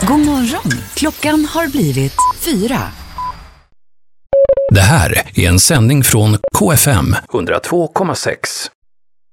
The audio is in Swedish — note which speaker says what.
Speaker 1: God morgon. Klockan har blivit 4.
Speaker 2: Det här är en sändning från KFM 102,6.